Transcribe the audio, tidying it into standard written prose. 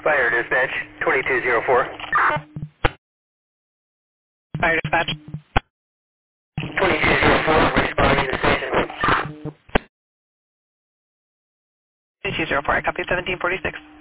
Fire dispatch, 2204. Fire dispatch. 2204, responding to station. 2204, I copy 1746.